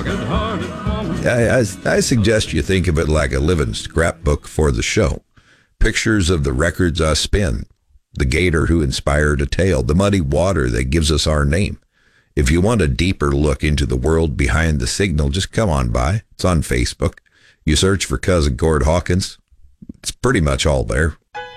I suggest you think of it like a living scrapbook for the show. Pictures of the records I spin, the gator who inspired a tale, the muddy water that gives us our name. If you want a deeper look into the world behind the signal, just come on by. It's on Facebook. You search for Cousin Gord Hawkins. It's pretty much all there.